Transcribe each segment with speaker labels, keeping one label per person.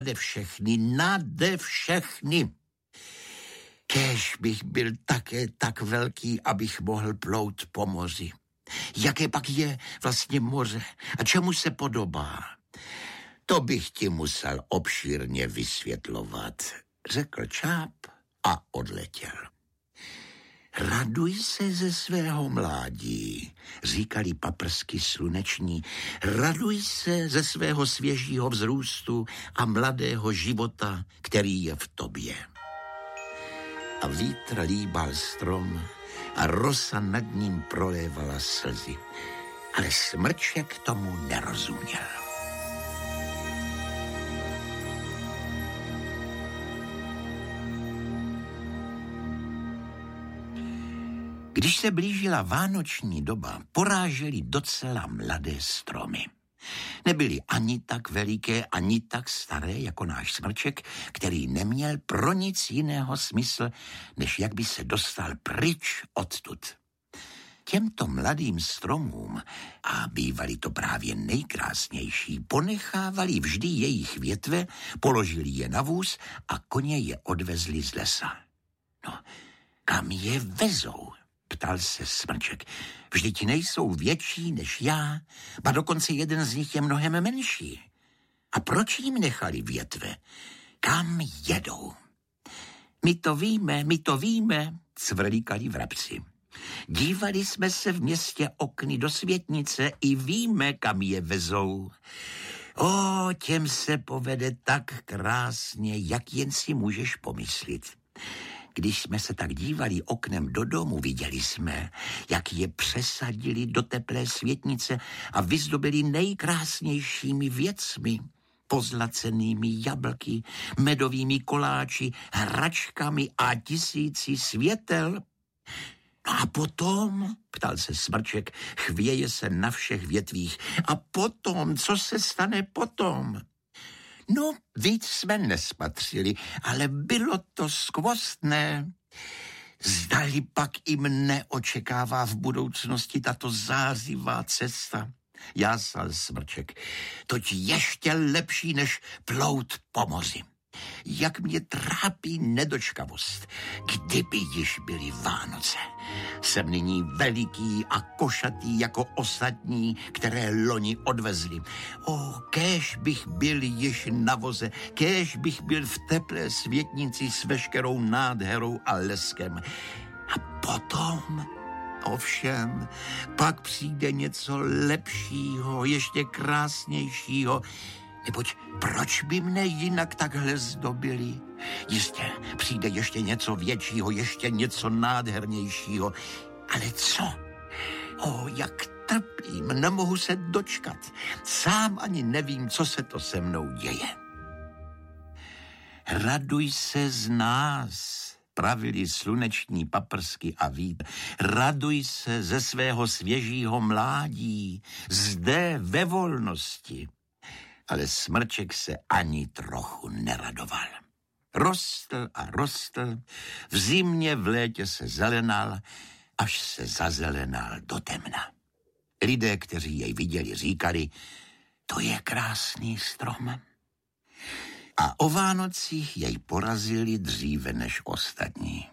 Speaker 1: všechny, nade všechny. Kéž bych byl také tak velký, abych mohl plout po moři. Jaké pak je vlastně moře a čemu se podobá? To bych ti musel obšírně vysvětlovat, řekl Čáp a odletěl. Raduj se ze svého mládí, říkali paprsky sluneční, raduj se ze svého svěžího vzrůstu a mladého života, který je v tobě. A vítr líbal strom a rosa nad ním prolévala slzy, ale Smrček tomu nerozuměl. Když se blížila vánoční doba, porážely docela mladé stromy. Nebyly ani tak veliké, ani tak staré jako náš Smrček, který neměl pro nic jiného smysl, než jak by se dostal pryč odtud. Těmto mladým stromům, a bývali to právě nejkrásnější, ponechávali vždy jejich větve, položili je na vůz a koně je odvezli z lesa. No, kam je vezou? Ptal se Smrček. Vždyť nejsou větší než já, ba dokonce jeden z nich je mnohem menší. A proč jim nechali větve? Kam jedou? My to víme, cvrlíkali vrabci. Dívali jsme se v městě okny do světnice i víme, kam je vezou. O, těm se povede tak krásně, jak jen si můžeš pomyslit. Když jsme se tak dívali oknem do domu, viděli jsme, jak je přesadili do teplé světnice a vyzdobili nejkrásnějšími věcmi, pozlacenými jablky, medovými koláči, hračkami a tisíci světel. No a potom, ptal se Smrček, chvěje se na všech větvích. A potom, co se stane potom? No, víc jsme nespatřili, ale bylo to skvostné. Zdali pak i mne očekává v budoucnosti tato zářivá cesta. Jásal Smrček, toť ještě lepší než plout po moři. Jak mě trápí nedočkavost, kdyby již byly Vánoce. Jsem nyní veliký a košatý jako ostatní, které loni odvezli. O, kéž bych byl již na voze, kéž bych byl v teplé světnici s veškerou nádherou a leskem. A potom, ovšem, pak přijde něco lepšího, ještě krásnějšího, neboť proč by mne jinak takhle zdobili? Jistě, přijde ještě něco většího, ještě něco nádhernějšího. Ale co? O, jak trpím, nemohu se dočkat. Sám ani nevím, co se to se mnou děje. Raduj se z nás, pravili sluneční paprsky a vítr. Raduj se ze svého svěžího mládí, zde ve volnosti. Ale Smrček se ani trochu neradoval. Rostl a rostl, v zimě, v létě se zelenal, až se zazelenal do temna. Lidé, kteří jej viděli, říkali, to je krásný strom. A o Vánocích jej porazili dříve než ostatní.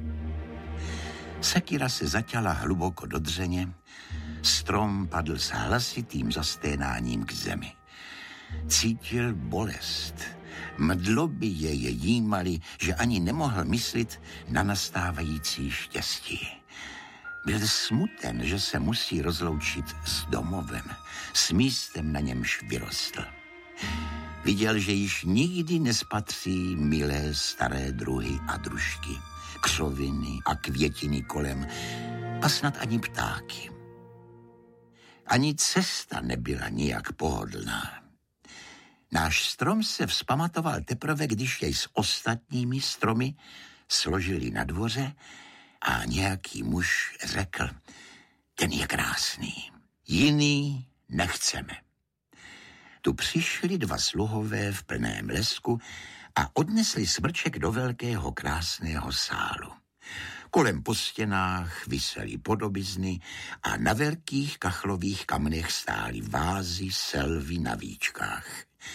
Speaker 1: Sekira se zaťala hluboko do dřeně, strom padl s hlasitým zasténáním k zemi. Cítil bolest. Mdloby jej jímaly, že ani nemohl myslit na nastávající štěstí. Byl smuten, že se musí rozloučit s domovem, s místem, na němž vyrostl. Viděl, že již nikdy nespatří milé staré druhy a družky, křoviny a květiny kolem, a snad ani ptáky. Ani cesta nebyla nijak pohodlná. Náš strom se vzpamatoval teprve, když jej s ostatními stromy složili na dvoře a nějaký muž řekl, ten je krásný, jiný nechceme. Tu přišli dva sluhové v plném lesku a odnesli Smrček do velkého krásného sálu. Kolem po stěnách visely podobizny a na velkých kachlových kamnech stály vázy, selvy na víčkách.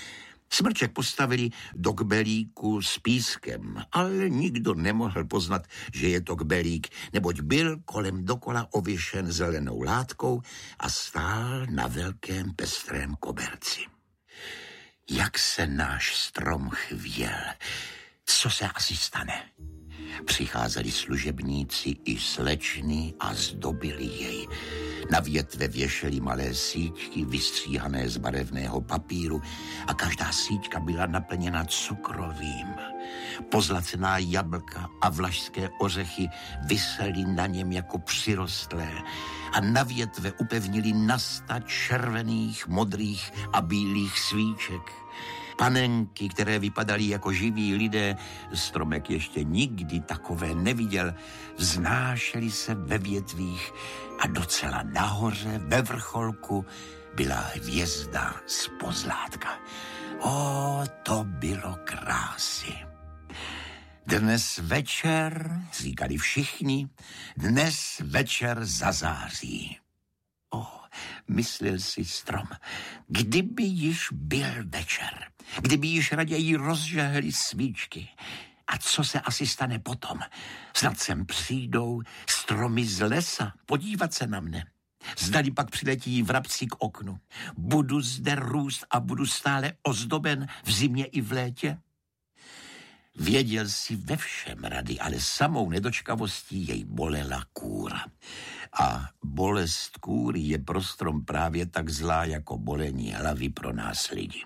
Speaker 1: Smrček postavili do kbelíku s pískem, ale nikdo nemohl poznat, že je to kbelík, neboť byl kolem dokola ověšen zelenou látkou a stál na velkém pestrém koberci. Jak se náš strom chvěl, co se asi stane? Přicházeli služebníci i slečny a zdobili jej. Na větve věšeli malé síťky vystříhané z barevného papíru a každá síťka byla naplněna cukrovým. Pozlacená jablka a vlašské ořechy visely na něm jako přirostlé a na větve upevnili na 100 červených, modrých a bílých svíček. Panenky, které vypadaly jako živí lidé, stromek ještě nikdy takové neviděl, vznášely se ve větvích a docela nahoře, ve vrcholku, byla hvězda z pozlátka. O, to bylo krásy. Dnes večer, říkali všichni, dnes večer zazáří. Myslel si strom, kdyby již byl večer, kdyby již raději rozžehli svíčky. A co se asi stane potom? Snad sem přijdou stromy z lesa podívat se na mne. Zdali pak přiletí vrabci k oknu. Budu zde růst a budu stále ozdoben v zimě i v létě? Věděl si ve všem rady, ale samou nedočkavostí jej bolela kůra. A bolest kůry je pro strom právě tak zlá jako bolení hlavy pro nás lidi.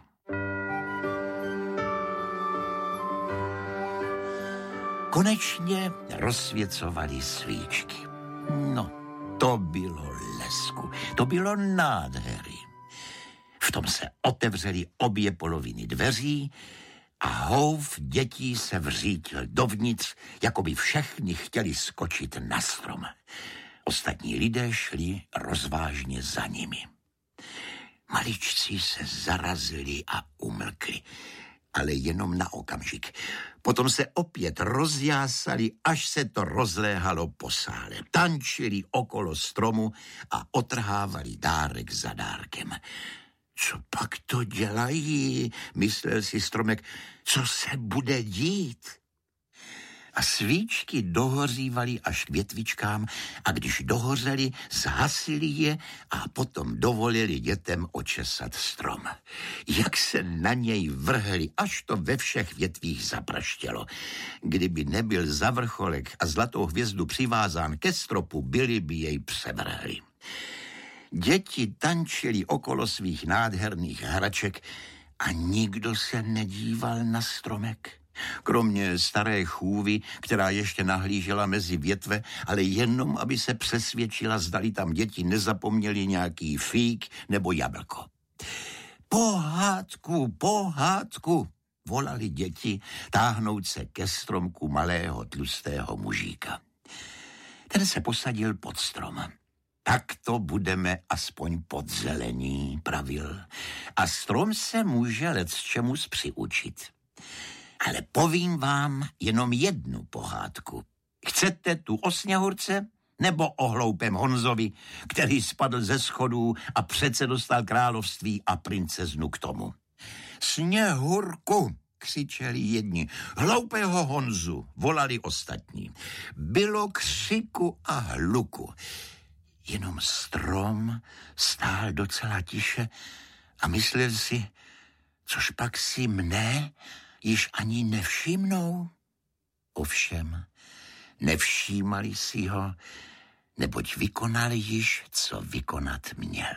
Speaker 1: Konečně rozsvěcovali svíčky. No, to bylo lesku, to bylo nádhery. V tom se otevřely obě poloviny dveří a houf dětí se vřítil dovnitř, jako by všechny chtěli skočit na strom. Ostatní lidé šli rozvážně za nimi. Maličci se zarazili a umlkli, ale jenom na okamžik. Potom se opět rozjásali, až se to rozléhalo po sále. Tančili okolo stromu a otrhávali dárek za dárkem. Co pak to dělají, myslel si stromek, co se bude dít? A svíčky dohořívaly až k větvičkám a když dohořely, zhasili je a potom dovolili dětem očesat strom. Jak se na něj vrhli, až to ve všech větvích zapraštělo. Kdyby nebyl za vrcholek a zlatou hvězdu přivázán ke stropu, byli by jej převrhli. Děti tančili okolo svých nádherných hraček a nikdo se nedíval na stromek. Kromě staré chůvy, která ještě nahlížela mezi větve, ale jenom, aby se přesvědčila, zdali tam děti nezapomněli nějaký fík nebo jablko. Pohádku, pohádku, volali děti, táhnout se ke stromku malého tlustého mužíka. Ten se posadil pod strom. Tak to budeme aspoň pod zelení, pravil. A strom se může lecčemus přiučit. Ale povím vám jenom jednu pohádku. Chcete tu o Sněhurce nebo o hloupém Honzovi, který spadl ze schodů a přece dostal království a princeznu k tomu? Sněhurku, křičeli jedni. Hloupého Honzu, volali ostatní. Bylo křiku a hluku. Jenom strom stál docela tiše a myslel si, což pak si mne již ani nevšimnou. Ovšem, nevšímali si ho, neboť vykonal již, co vykonat měl.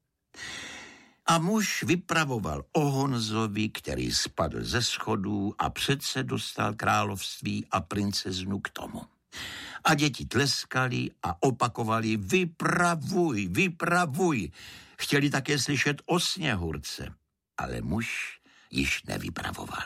Speaker 1: A muž vypravoval o Honzovi, který spadl ze schodů a přece dostal království a princeznu k tomu. A děti tleskali a opakovali vypravuj, vypravuj. Chtěli také slyšet o Sněhurce, ale muž již nevypravoval.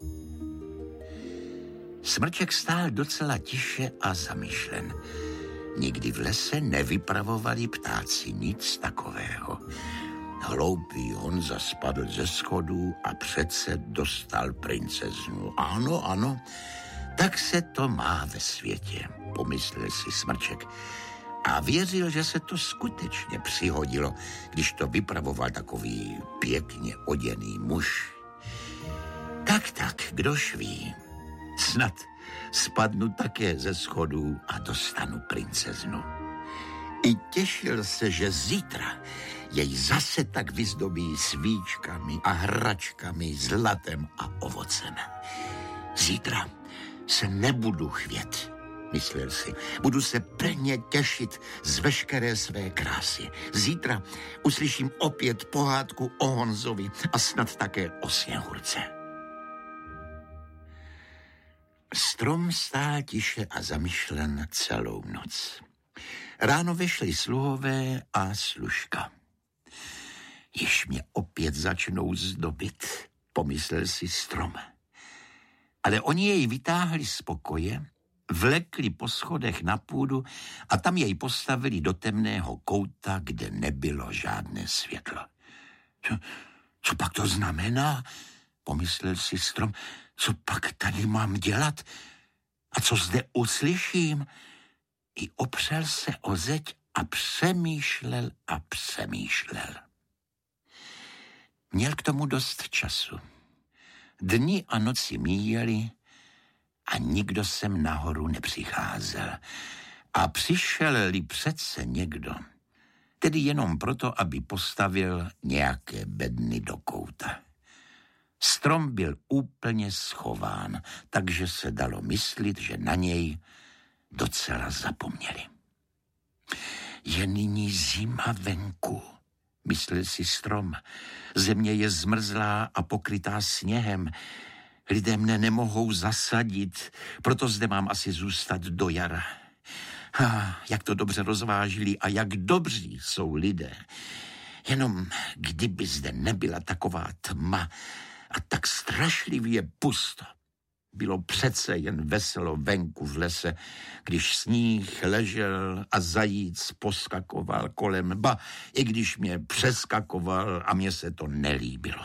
Speaker 1: Smrček stál docela tiše a zamyšlen. Nikdy v lese nevypravovali ptáci nic takového. Hloupý Honza spadl ze schodů a přece dostal princeznu. Ano, ano, tak se to má ve světě, pomyslel si Smrček. A věřil, že se to skutečně přihodilo, když to vypravoval takový pěkně oděný muž. Tak, kdož ví. Snad spadnu také ze schodů a dostanu princeznu. I těšil se, že zítra jej zase tak vyzdobí svíčkami a hračkami, zlatem a ovocem. Zítra se nebudu chvět, myslel si. Budu se plně těšit z veškeré své krásy. Zítra uslyším opět pohádku o Honzovi a snad také o Sněhurce. Strom stál tiše a zamyšlen celou noc. Ráno vešli sluhové a služka. Již mě opět začnou zdobit, pomyslel si Strom. Ale oni jej vytáhli z pokoje, vlekli po schodech na půdu a tam jej postavili do temného kouta, kde nebylo žádné světlo. Co pak to znamená? Pomyslel si Strom. Co pak tady mám dělat? A co zde uslyším? I opřel se o zeď a přemýšlel a přemýšlel. Měl k tomu dost času. Dny a noci míjeli a nikdo sem nahoru nepřicházel. A přišel-li přece někdo, tedy jenom proto, aby postavil nějaké bedny do kouta. Strom byl úplně schován, takže se dalo myslit, že na něj docela zapomněli. Je nyní zima venku, myslel si Strom. Země je zmrzlá a pokrytá sněhem. Lidé mne nemohou zasadit, proto zde mám asi zůstat do jara. Jak to dobře rozvážili a jak dobří jsou lidé. Jenom kdyby zde nebyla taková tma a tak strašlivě pusto. Bylo přece jen veselo venku v lese, když sníh ležel a zajíc poskakoval kolem, ba i když mě přeskakoval a mně se to nelíbilo.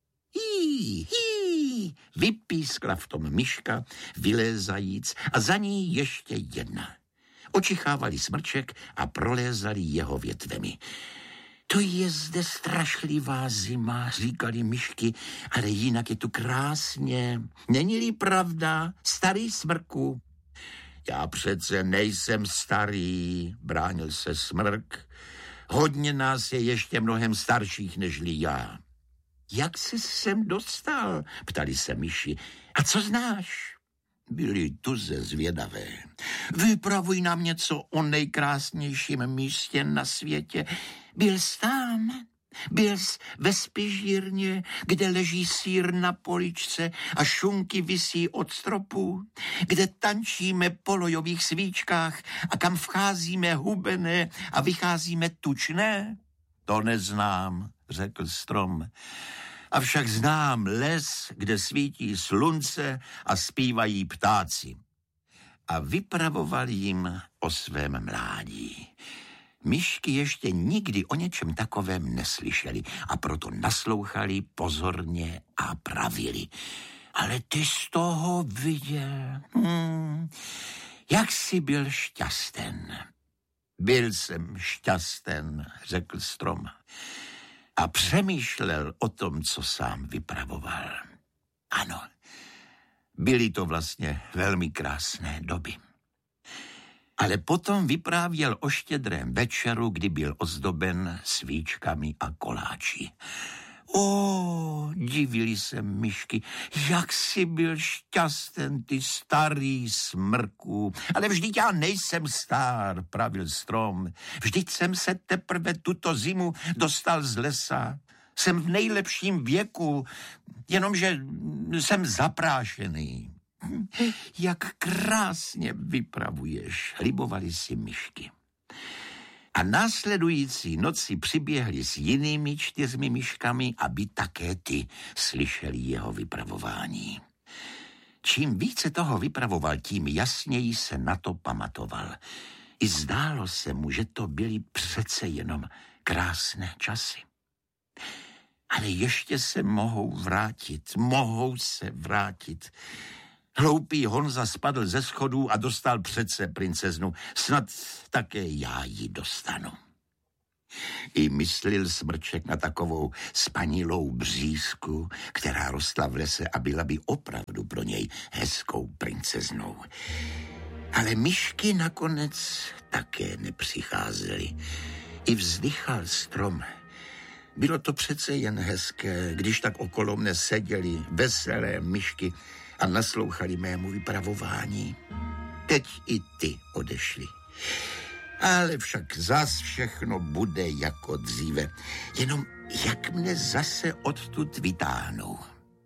Speaker 1: Vypískla v tom myška, vylézajíc a za ní ještě jedna. Očichávali smrček a prolézali jeho větvemi. To je zde strašlivá zima, říkali myšky, ale jinak je tu krásně. Není-li pravda, starý smrku? Já přece nejsem starý, bránil se smrk. Hodně nás je ještě mnohem starších nežli já. Jak jsi sem dostal? Ptali se myši. A co znáš? Byli tuze zvědavé. Vypravuj nám něco o nejkrásnějším místě na světě. Byl jsi tam? Byl jsi ve spižírně, kde leží sýr na poličce a šunky visí od stropu, kde tančíme po lojových svíčkách a kam vcházíme hubené a vycházíme tučné? To neznám, řekl Strom. Avšak znám les, kde svítí slunce a zpívají ptáci. A vypravoval jim o svém mládí. Myšky ještě nikdy o něčem takovém neslyšeli a proto naslouchali pozorně a pravili. Ale ty z toho viděl. Jak jsi byl šťasten? Byl jsem šťasten, řekl Strom. A přemýšlel o tom, co sám vypravoval. Ano, byly to vlastně velmi krásné doby. Ale potom vyprávěl o štědrém večeru, kdy byl ozdoben svíčkami a koláči. Divili se myšky, jak jsi byl šťasten, ty starý smrku. Ale vždyť já nejsem star, pravil Strom. Vždyť jsem se teprve tuto zimu dostal z lesa. Jsem v nejlepším věku, jenomže jsem zaprášený. Jak krásně vypravuješ, libovali si myšky. A následující noci přiběhli s jinými 4 myškami, aby také ty slyšeli jeho vypravování. Čím více toho vypravoval, tím jasněji se na to pamatoval. I zdálo se mu, že to byly přece jenom krásné časy. Ale ještě se mohou se vrátit. Hloupý Honza spadl ze schodů a dostal přece princeznu. Snad také já ji dostanu. I myslil Smrček na takovou spanilou břízku, která rostla v lese a byla by opravdu pro něj hezkou princeznou. Ale myšky nakonec také nepřicházely. I vzdychal strom. Bylo to přece jen hezké, když tak okolo mne seděli veselé myšky a naslouchali mému vypravování. Teď i ty odešli. Ale však zas všechno bude jako dříve. Jenom jak mne zase odtud vytáhnou.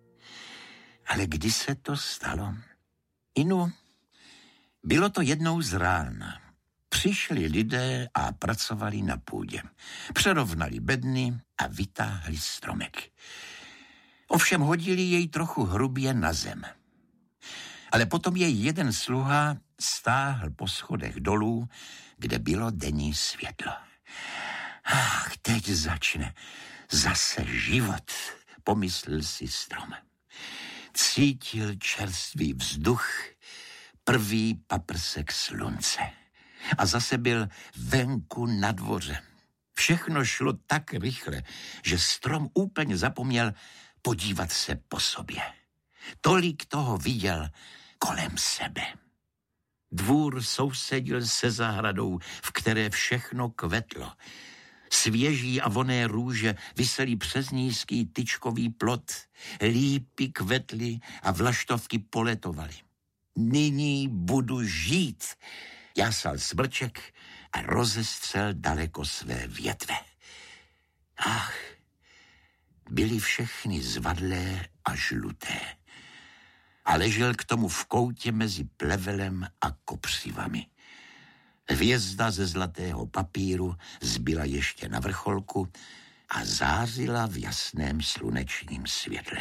Speaker 1: Ale kdy se to stalo? Inu, bylo to jednou z rána. Přišli lidé a pracovali na půdě. Přerovnali bedny a vytáhli stromek. Ovšem hodili jej trochu hrubě na zem. Ale potom jej jeden sluha stáhl po schodech dolů, kde bylo denní světlo. Ach, teď začne zase život, pomyslel si strom. Cítil čerstvý vzduch, prvý paprsek slunce. A zase byl venku na dvoře. Všechno šlo tak rychle, že strom úplně zapomněl podívat se po sobě. Tolik toho viděl kolem sebe. Dvůr sousedil se zahradou, v které všechno kvetlo. Svěží a vonné růže visely přes nízký tyčkový plot, lípy kvetly a vlaštovky poletovaly. Nyní budu žít, jásal Smrček a rozestřel daleko své větve. Ach, byly všechny zvadlé a žluté. A ležel k tomu v koutě mezi plevelem a kopřivami. Hvězda ze zlatého papíru zbyla ještě na vrcholku a zářila v jasném slunečním světle.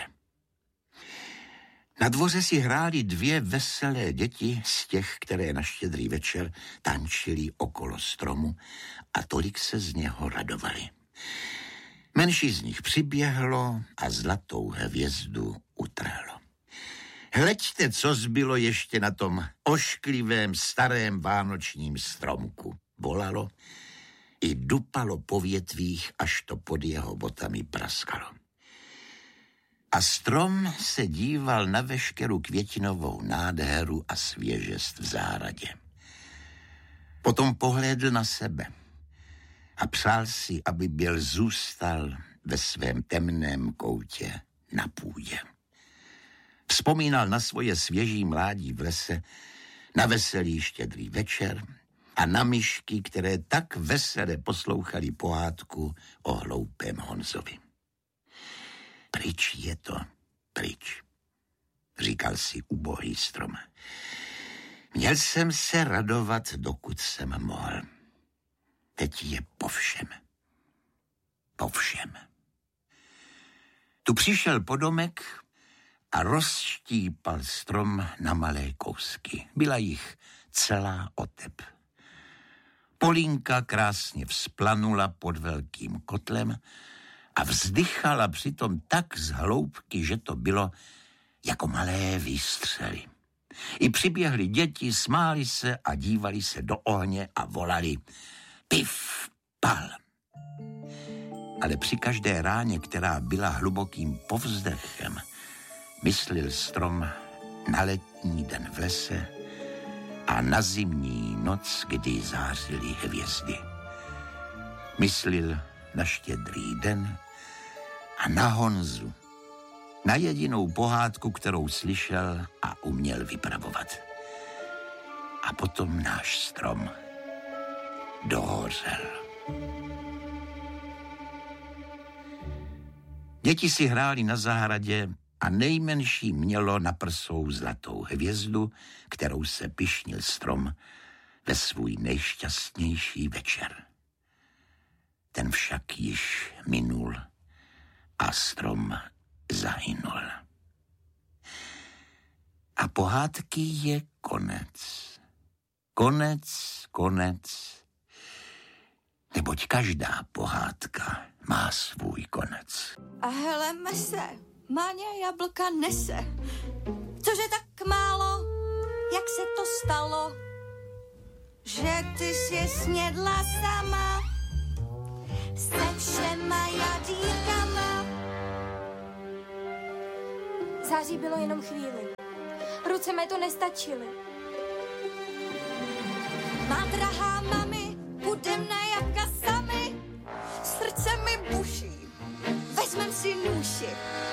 Speaker 1: Na dvoře si hrály dvě veselé děti z těch, které na Štědrý večer tančily okolo stromu a tolik se z něho radovali. Menší z nich přiběhlo a zlatou hvězdu utrhlo. Hleďte, co zbylo ještě na tom ošklivém starém vánočním stromku, volalo i dupalo po větvích, až to pod jeho botami praskalo. A strom se díval na veškerou květinovou nádheru a svěžest v zahradě. Potom pohlédl na sebe a přál si, aby byl zůstal ve svém temném koutě na půdě. Vzpomínal na svoje svěží mládí v lese, na veselý Štědrý večer a na myšky, které tak vesele poslouchali pohádku o hloupém Honzovi. Pryč je to, pryč, říkal si ubohý strom. Měl jsem se radovat, dokud jsem mohl. Teď je po všem. Po všem. Tu přišel podomek a rozštípal strom na malé kousky. Byla jich celá otep. Polínka krásně vzplanula pod velkým kotlem a vzdychala přitom tak z hloubky, že to bylo jako malé výstřely. I přiběhly děti, smáli se a dívali se do ohně a volali pif, pal. Ale při každé ráně, která byla hlubokým povzdechem, myslil strom na letní den v lese a na zimní noc, kdy zářily hvězdy. Myslil na Štědrý den a na Honzu, na jedinou pohádku, kterou slyšel a uměl vypravovat. A potom náš strom dohořel. Děti si hráli na zahradě a nejmenší mělo na prsou zlatou hvězdu, kterou se pyšnil strom ve svůj nejšťastnější večer. Ten však již minul a strom zahynul. A pohádky je konec. Konec, konec. Neboť každá pohádka má svůj konec.
Speaker 2: A heleme se, Máňa jablka nese. Cože tak málo, jak se to stalo, že ty jsi je snědla sama? se všema jadírkama.
Speaker 3: Září bylo jenom chvíli. Ruce mé to nestačily.
Speaker 2: Má drahá mami, budem na jabka sami. Srdce mi buší, vezmem si nůši.